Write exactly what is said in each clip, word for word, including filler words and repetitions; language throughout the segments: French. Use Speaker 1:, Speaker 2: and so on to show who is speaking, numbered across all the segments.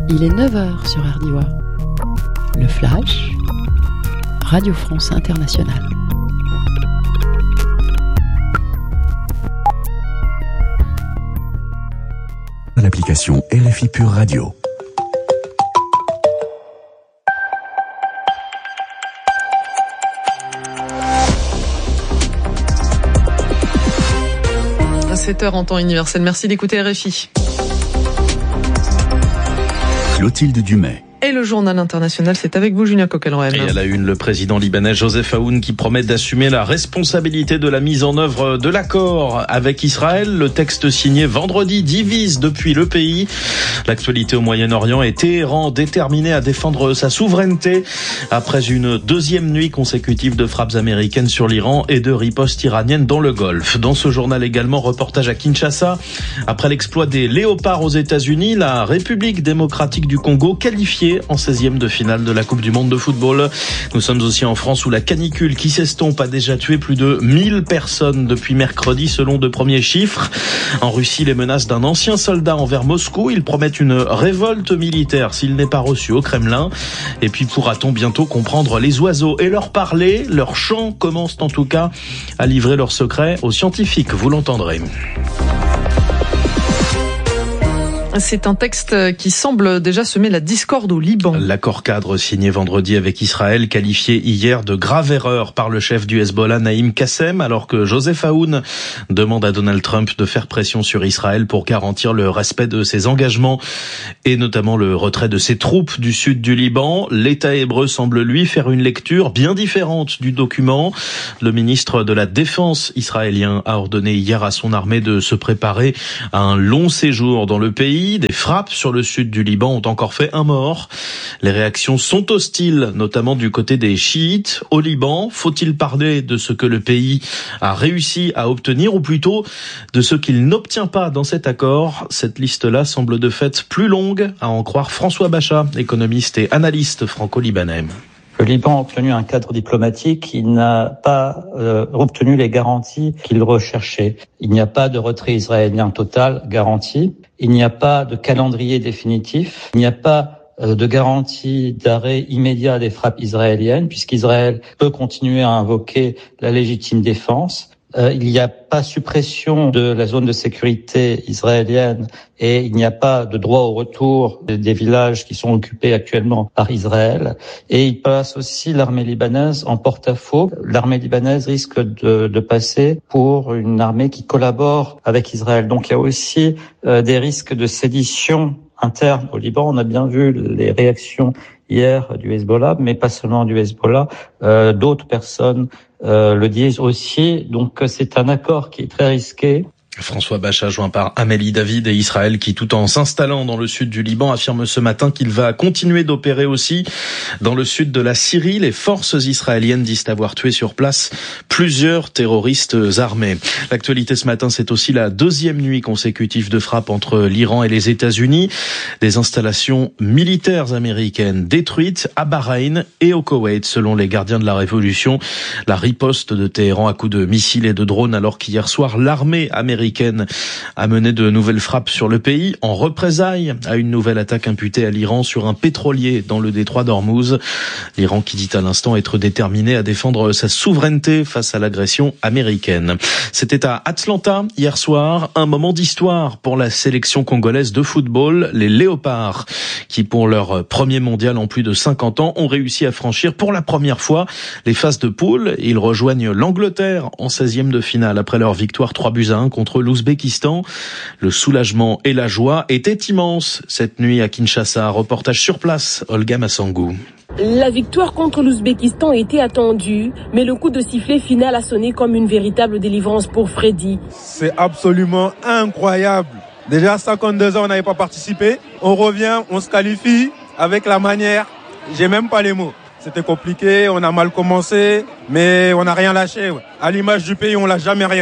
Speaker 1: Il est neuf heures sur R D I O A. Le Flash, Radio France Internationale.
Speaker 2: L'application R F I Pure Radio.
Speaker 3: À sept heures en temps universel. Merci d'écouter R F I.
Speaker 2: Clotilde Dumais.
Speaker 3: Et le journal international, c'est avec vous, Julien Coquelin.
Speaker 4: Et à la une, le président libanais Joseph Aoun qui promet d'assumer la responsabilité de la mise en œuvre de l'accord avec Israël. Le texte signé vendredi divise depuis le pays. L'actualité au Moyen-Orient et Téhéran déterminé à défendre sa souveraineté après une deuxième nuit consécutive de frappes américaines sur l'Iran et de ripostes iraniennes dans le Golfe. Dans ce journal également, reportage à Kinshasa. Après l'exploit des léopards aux États-Unis, la République démocratique du Congo qualifiée en seizième de finale de la Coupe du Monde de football. Nous sommes aussi en France où la canicule qui s'estompe a déjà tué plus de mille personnes depuis mercredi selon de premiers chiffres. En Russie, les menaces d'un ancien soldat envers Moscou. Ils promettent une révolte militaire s'il n'est pas reçu au Kremlin. Et puis pourra-t-on bientôt comprendre les oiseaux et leur parler? Leurs chants commencent en tout cas à livrer leurs secrets aux scientifiques. Vous l'entendrez.
Speaker 3: C'est un texte qui semble déjà semer la discorde au Liban.
Speaker 4: L'accord cadre signé vendredi avec Israël, qualifié hier de grave erreur par le chef du Hezbollah, Naïm Kassem, alors que Joseph Aoun demande à Donald Trump de faire pression sur Israël pour garantir le respect de ses engagements et notamment le retrait de ses troupes du sud du Liban. L'État hébreu semble, lui, faire une lecture bien différente du document. Le ministre de la Défense israélien a ordonné hier à son armée de se préparer à un long séjour dans le pays. Des frappes sur le sud du Liban ont encore fait un mort. Les réactions sont hostiles, notamment du côté des chiites. Au Liban, faut-il parler de ce que le pays a réussi à obtenir ou plutôt de ce qu'il n'obtient pas dans cet accord? Cette liste-là semble de fait plus longue, à en croire François Bachat, économiste et analyste franco-libanais.
Speaker 5: Le Liban a obtenu un cadre diplomatique qui n'a pas euh, obtenu les garanties qu'il recherchait. Il n'y a pas de retrait israélien total garanti. Il n'y a pas de calendrier définitif. Il n'y a pas euh, de garantie d'arrêt immédiat des frappes israéliennes, puisqu'Israël peut continuer à invoquer la légitime défense. Euh, il n'y a pas suppression de la zone de sécurité israélienne et il n'y a pas de droit au retour des villages qui sont occupés actuellement par Israël. Et il passe aussi l'armée libanaise en porte-à-faux. L'armée libanaise risque de, de passer pour une armée qui collabore avec Israël. Donc il y a aussi euh, des risques de sédition interne au Liban. On a bien vu les réactions hier du Hezbollah, mais pas seulement du Hezbollah, euh, d'autres personnes euh, le disent aussi. Donc c'est un accord qui est très risqué.
Speaker 4: François Bachat, joint par Amélie David et Israël qui, tout en s'installant dans le sud du Liban, affirme ce matin qu'il va continuer d'opérer aussi dans le sud de la Syrie. Les forces israéliennes disent avoir tué sur place plusieurs terroristes armés. L'actualité ce matin, c'est aussi la deuxième nuit consécutive de frappe entre l'Iran et les États-Unis. Des installations militaires américaines détruites à Bahreïn et au Koweït, selon les gardiens de la Révolution. La riposte de Téhéran à coups de missiles et de drones, alors qu'hier soir, l'armée américaine a mené de nouvelles frappes sur le pays en représailles à une nouvelle attaque imputée à l'Iran sur un pétrolier dans le détroit d'Ormuz. L'Iran qui dit à l'instant être déterminé à défendre sa souveraineté face à l'agression américaine. C'était à Atlanta hier soir, un moment d'histoire pour la sélection congolaise de football, les Léopards, qui pour leur premier mondial en plus de cinquante ans ont réussi à franchir pour la première fois les phases de poule. Ils rejoignent l'Angleterre en seizième de finale après leur victoire trois buts à un contre l'Ouzbékistan. Le soulagement et la joie étaient immenses cette nuit à Kinshasa. Reportage sur place, Olga Massangou.
Speaker 6: La victoire contre l'Ouzbékistan était attendue, mais le coup de sifflet final a sonné comme une véritable délivrance pour Freddy.
Speaker 7: C'est absolument incroyable. Déjà cinquante-deux ans, on n'avait pas participé. On revient, on se qualifie avec la manière. J'ai même pas les mots. C'était compliqué, on a mal commencé, mais on n'a rien lâché. À l'image du pays, on lâche jamais rien.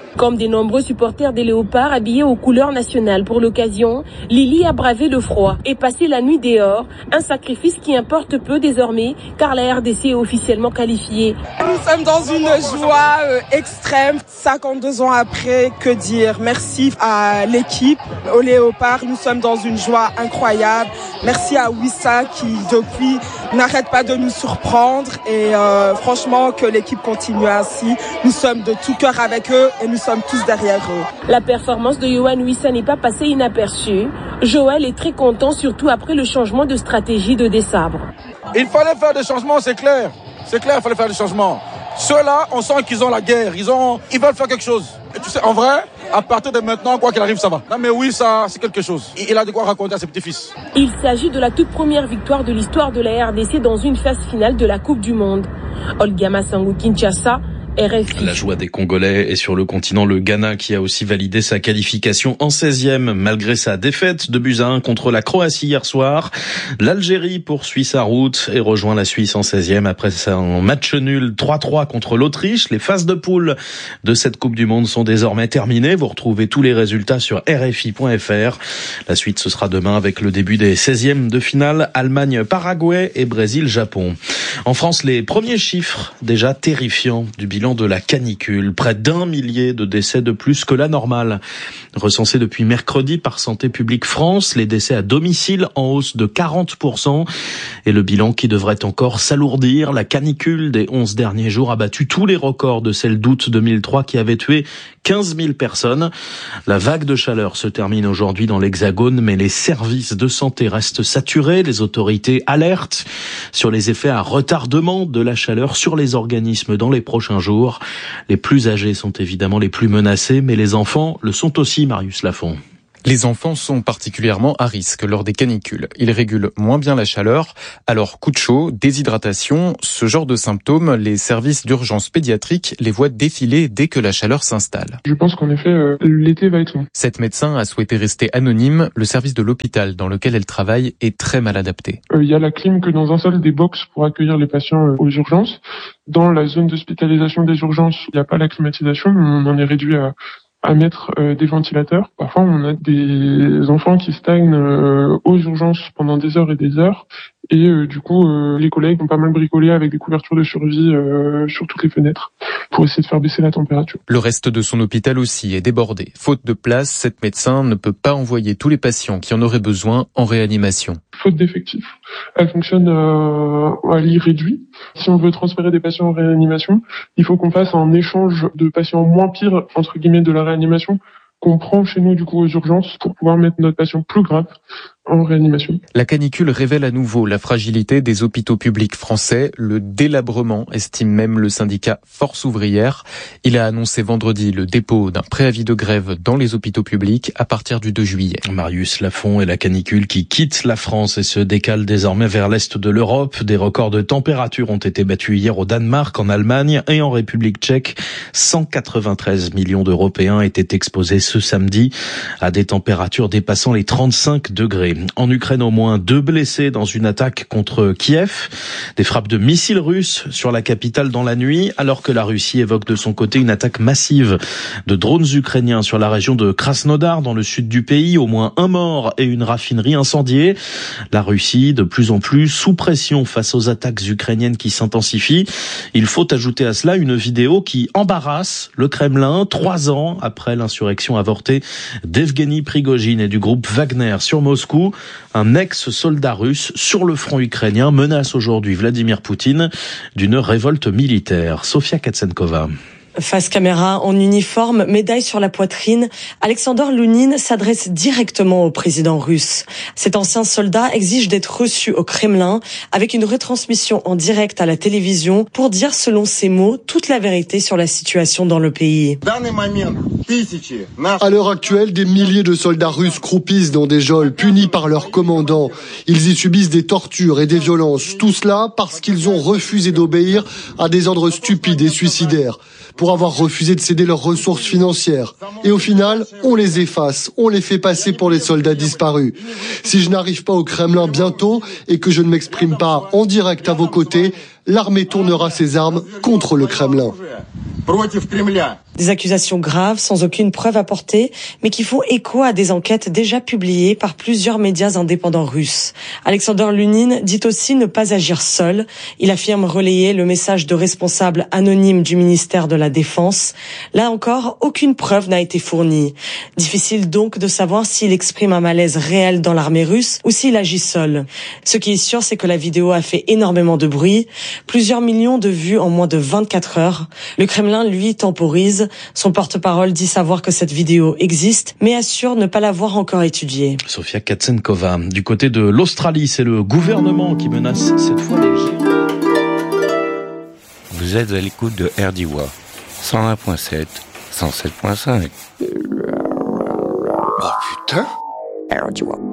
Speaker 6: Comme des nombreux supporters des Léopards habillés aux couleurs nationales pour l'occasion, Lily a bravé le froid et passé la nuit dehors, un sacrifice qui importe peu désormais car la R D C est officiellement qualifiée.
Speaker 8: Nous sommes dans une joie euh, extrême, cinquante-deux ans après, que dire. Merci à l'équipe, aux Léopards, nous sommes dans une joie incroyable. Merci à Wissa qui depuis n'arrête pas de nous surprendre et euh, franchement que l'équipe continue ainsi. Nous sommes de tout cœur avec eux et nous sommes tous derrière eux.
Speaker 6: La performance de Yohan Wissa n'est pas passée inaperçue. Joël est très content, surtout après le changement de stratégie de Desabre.
Speaker 9: Il fallait faire des changements, c'est clair. C'est clair, il fallait faire des changements. Ceux-là, on sent qu'ils ont la guerre, ils ont, ils veulent faire quelque chose. Et tu sais, en vrai, à partir de maintenant, quoi qu'il arrive, ça va. Non mais oui, ça, c'est quelque chose. Il a de quoi raconter à ses petits-fils.
Speaker 6: Il s'agit de la toute première victoire de l'histoire de la R D C dans une phase finale de la Coupe du Monde. Olga Massango, Kinshasa, R F I.
Speaker 4: La joie des Congolais est sur le continent. Le Ghana qui a aussi validé sa qualification en seizième malgré sa défaite de buts à un contre la Croatie hier soir. L'Algérie poursuit sa route et rejoint la Suisse en seizième après un match nul trois trois contre l'Autriche. Les phases de poule de cette Coupe du Monde sont désormais terminées. Vous retrouvez tous les résultats sur R F I point F R. La suite, ce sera demain avec le début des seizièmes de finale. Allemagne-Paraguay et Brésil-Japon. En France, les premiers chiffres déjà terrifiants du bilan de la canicule. Près d'un millier de décès de plus que la normale. Recensés depuis mercredi par Santé publique France, les décès à domicile en hausse de quarante pour cent. Et le bilan qui devrait encore s'alourdir. La canicule des onze derniers jours a battu tous les records de celle d'août deux mille trois qui avait tué quinze mille personnes. La vague de chaleur se termine aujourd'hui dans l'Hexagone, mais les services de santé restent saturés. Les autorités alertent sur les effets à retardement de la chaleur sur les organismes dans les prochains jours. Les plus âgés sont évidemment les plus menacés, mais les enfants le sont aussi, Marius Lafont.
Speaker 10: Les enfants sont particulièrement à risque lors des canicules. Ils régulent moins bien la chaleur. Alors, coup de chaud, déshydratation, ce genre de symptômes, les services d'urgence pédiatrique les voient défiler dès que la chaleur s'installe.
Speaker 11: Je pense qu'en effet, euh, l'été va être long.
Speaker 10: Cette médecin a souhaité rester anonyme. Le service de l'hôpital dans lequel elle travaille est très mal adapté.
Speaker 11: Il euh, y a la clim que dans un seul des box pour accueillir les patients euh, aux urgences. Dans la zone d'hospitalisation des urgences, il n'y a pas la climatisation. On en est réduit à à mettre euh, des ventilateurs. Parfois, on a des enfants qui stagnent euh, aux urgences pendant des heures et des heures. Et euh, du coup, euh, les collègues ont pas mal bricolé avec des couvertures de survie euh, sur toutes les fenêtres pour essayer de faire baisser la température.
Speaker 10: Le reste de son hôpital aussi est débordé. Faute de place, cette médecin ne peut pas envoyer tous les patients qui en auraient besoin en réanimation.
Speaker 11: Faute d'effectifs. Elle fonctionne euh, à lit réduit. Si on veut transférer des patients en réanimation, il faut qu'on fasse un échange de patients moins pires, entre guillemets, de la réanimation, qu'on prend chez nous du coup aux urgences pour pouvoir mettre notre patient plus grave en réanimation.
Speaker 10: La canicule révèle à nouveau la fragilité des hôpitaux publics français, le délabrement, estime même le syndicat Force ouvrière. Il a annoncé vendredi le dépôt d'un préavis de grève dans les hôpitaux publics à partir du deux juillet.
Speaker 4: Marius Lafont et la canicule qui quitte la France et se décale désormais vers l'est de l'Europe. Des records de température ont été battus hier au Danemark, en Allemagne et en République tchèque. cent quatre-vingt-treize millions d'Européens étaient exposés ce samedi à des températures dépassant les trente-cinq degrés. En Ukraine, au moins deux blessés dans une attaque contre Kiev. Des frappes de missiles russes sur la capitale dans la nuit, alors que la Russie évoque de son côté une attaque massive de drones ukrainiens sur la région de Krasnodar, dans le sud du pays. Au moins un mort et une raffinerie incendiée. La Russie, de plus en plus sous pression face aux attaques ukrainiennes qui s'intensifient. Il faut ajouter à cela une vidéo qui embarrasse le Kremlin, trois ans après l'insurrection avortée d'Evgeny Prigojine et du groupe Wagner sur Moscou. Un ex-soldat russe sur le front ukrainien menace aujourd'hui Vladimir Poutine d'une révolte militaire. Sofia Katsenkova.
Speaker 12: Face caméra, en uniforme, médaille sur la poitrine, Alexander Lounine s'adresse directement au président russe. Cet ancien soldat exige d'être reçu au Kremlin avec une retransmission en direct à la télévision pour dire, selon ses mots, toute la vérité sur la situation dans le pays.
Speaker 13: À l'heure actuelle, des milliers de soldats russes croupissent dans des geôles punis par leurs commandants. Ils y subissent des tortures et des violences. Tout cela parce qu'ils ont refusé d'obéir à des ordres stupides et suicidaires, pour avoir refusé de céder leurs ressources financières. Et au final, on les efface, on les fait passer pour les soldats disparus. Si je n'arrive pas au Kremlin bientôt et que je ne m'exprime pas en direct à vos côtés, l'armée tournera ses armes contre le Kremlin.
Speaker 12: Des accusations graves, sans aucune preuve apportée, mais qui font écho à des enquêtes déjà publiées par plusieurs médias indépendants russes. Alexander Lunin dit aussi ne pas agir seul. Il affirme relayer le message de responsables anonymes du ministère de la Défense. Là encore, aucune preuve n'a été fournie. Difficile donc de savoir s'il exprime un malaise réel dans l'armée russe ou s'il agit seul. Ce qui est sûr, c'est que la vidéo a fait énormément de bruit. Plusieurs millions de vues en moins de vingt-quatre heures. Le Kremlin, lui, temporise. Son porte-parole dit savoir que cette vidéo existe, mais assure ne pas l'avoir encore étudiée.
Speaker 4: Sofia Katsenkova. Du côté de l'Australie, c'est le gouvernement qui menace cette fois les géants.
Speaker 14: Vous êtes à l'écoute de R D W A, cent un virgule sept, cent sept virgule cinq.
Speaker 15: Oh putain!
Speaker 16: R D W A.